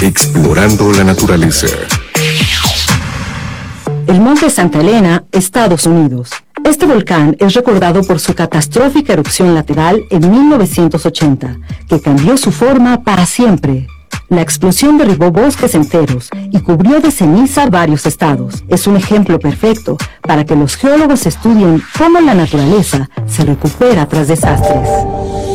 explorando la naturaleza. El Monte Santa Elena, Estados Unidos. Este volcán es recordado por su catastrófica erupción lateral en 1980, que cambió su forma para siempre. La explosión derribó bosques enteros y cubrió de ceniza varios estados. Es un ejemplo perfecto para que los geólogos estudien cómo la naturaleza se recupera tras desastres.